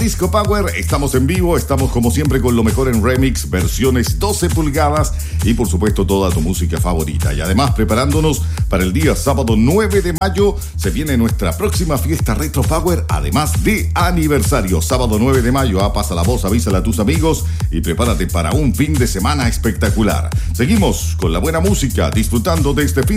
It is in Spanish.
Disco Power. Estamos en vivo, estamos como siempre con lo mejor en remix, versiones 12 pulgadas y por supuesto toda tu música favorita. Y además preparándonos para el día sábado 9 de mayo, se viene nuestra próxima fiesta Retro Power, además de aniversario. Sábado 9 de mayo, pasa la voz, avísala a tus amigos y prepárate para un fin de semana espectacular. Seguimos con la buena música, disfrutando de este fin